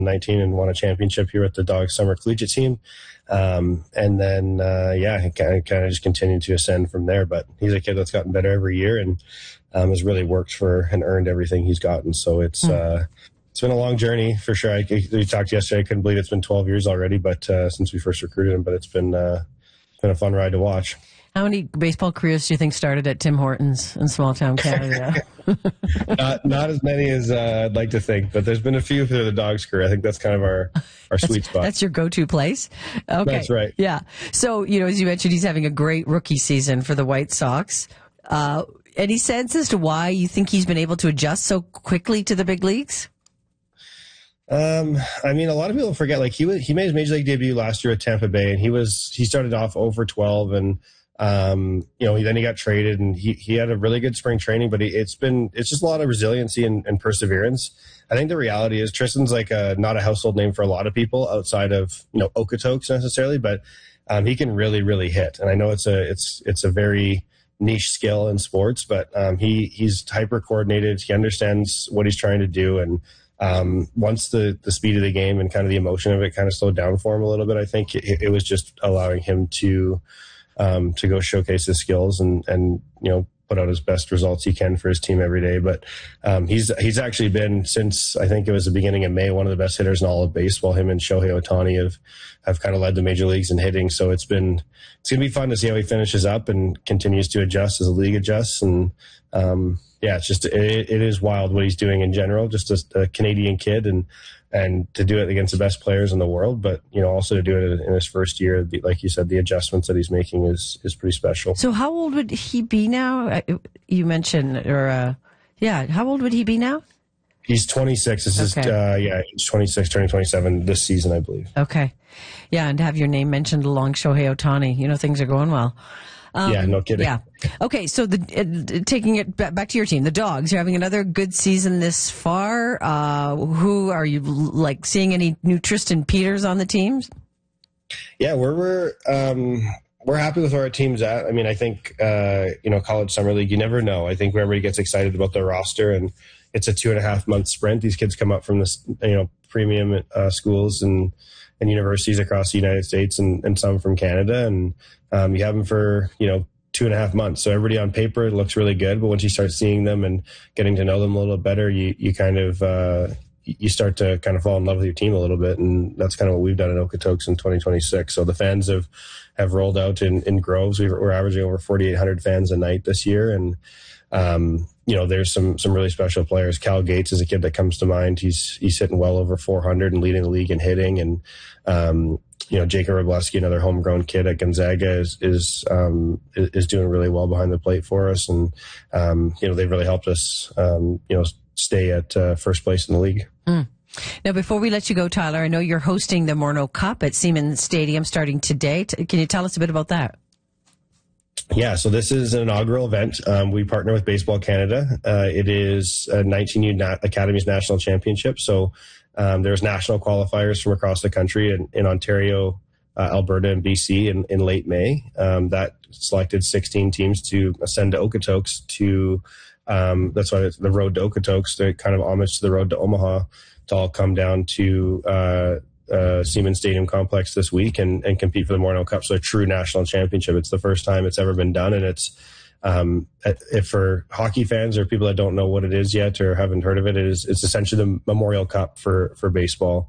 2019 and won a championship here with the Dogs Summer Collegiate team. And then, he kind of just continued to ascend from there. But he's a kid that's gotten better every year and has really worked for and earned everything he's gotten. So it's been a long journey for sure. We talked yesterday. I couldn't believe it's been 12 years already, but since we first recruited him. But it's been a fun ride to watch. How many baseball careers do you think started at Tim Hortons in small town Canada? Not as many as I'd like to think, but there's been a few through the Dogs career. I think that's kind of our sweet spot. That's your go-to place? Okay. That's right. Yeah. So, as you mentioned, he's having a great rookie season for the White Sox. Any sense as to why you think he's been able to adjust so quickly to the big leagues? A lot of people forget, he made his major league debut last year at Tampa Bay, and he started off 0 for 12, and then he got traded, and he had a really good spring training, but it's just a lot of resiliency and perseverance. I think the reality is Tristan's not a household name for a lot of people outside of Okotoks necessarily, but he can really, really hit, and I know it's a very niche skill in sports, but he's hyper coordinated. He understands what he's trying to do, and once the speed of the game and kind of the emotion of it kind of slowed down for him a little bit, I think it was just allowing him to go showcase his skills and put out his best results he can for his team every day. But he's actually been, since I think it was the beginning of May, one of the best hitters in all of baseball. Him and Shohei Ohtani have kind of led the major leagues in hitting. So it's going to be fun to see how he finishes up and continues to adjust as the league adjusts. And it is wild what he's doing in general, just a Canadian kid and to do it against the best players in the world, but also to do it in his first year, like you said, the adjustments that he's making is pretty special. So how old would he be now? You mentioned, how old would he be now? He's 26. This is he's 26, turning 27 this season, I believe. Okay, yeah, and to have your name mentioned along Shohei Ohtani, things are going well. No kidding. Yeah. Okay, so taking it back to your team, the Dogs, you're having another good season this far. Who are you seeing any new Tristan Peters on the teams? Yeah, we're happy with where our team's at. I think college summer league, you never know. I think everybody gets excited about their roster, and it's a 2.5 month sprint. These kids come up from this premium schools and universities across the United States and some from Canada, and you have them for 2.5 months. So everybody on paper looks really good, but once you start seeing them and getting to know them a little better, you kind of you start to kind of fall in love with your team a little bit, and that's kind of what we've done in Okotoks in 2026. So the fans have rolled out in Groves. We're averaging over 4,800 fans a night this year, and there's some really special players. Cal Gates is a kid that comes to mind. He's hitting well over 400 and leading the league in hitting, and Jacob Robleski, another homegrown kid at Gonzaga, is doing really well behind the plate for us, and they've really helped us stay at first place in the league. Now, before we let you go, Tyler, I know you're hosting the Morneau Cup at Siemens Stadium starting today. Can you tell us a bit about that? Yeah, so this is an inaugural event. We partner with Baseball Canada. It is a 19U Academies National Championship. So there's national qualifiers from across the country in Ontario, Alberta, and BC in late May. That selected 16 teams to ascend to Okotoks that's why it's the Road to Okotoks, the kind of homage to the Road to Omaha, to all come down to Siemens Stadium complex this week and compete for the Morneau Cup. So a true national championship. It's the first time it's ever been done, and it's if for hockey fans or people that don't know what it is yet or haven't heard of it, it's essentially the Memorial Cup for baseball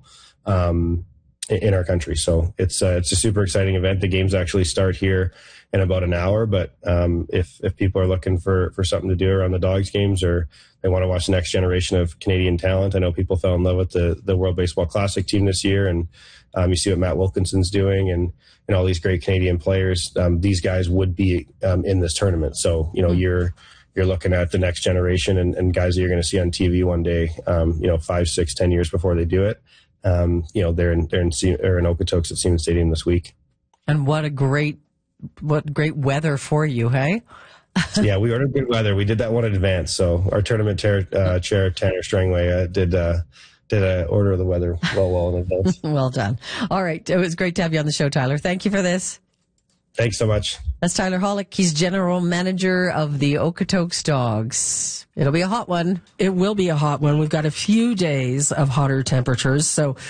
in our country. So it's a super exciting event. The games actually start here in about an hour, but if people are looking for something to do around the Dogs games, or they want to watch the next generation of Canadian talent, I know people fell in love with the World Baseball Classic team this year, and you see what Matt Wilkinson's doing and all these great Canadian players. These guys would be in this tournament. So, you're looking at the next generation and guys that you're going to see on TV one day, 5, 6, 10 years before they do it. They're in Okotoks at Siemens Stadium this week. And what great weather for you, hey? Yeah, we ordered good weather. We did that one in advance. So our tournament chair Tanner Strangway did order the weather well in advance. Well done. All right. It was great to have you on the show, Tyler. Thank you for this. Thanks so much. That's Tyler Hollick. He's general manager of the Okotoks Dogs. It'll be a hot one. It will be a hot one. We've got a few days of hotter temperatures. So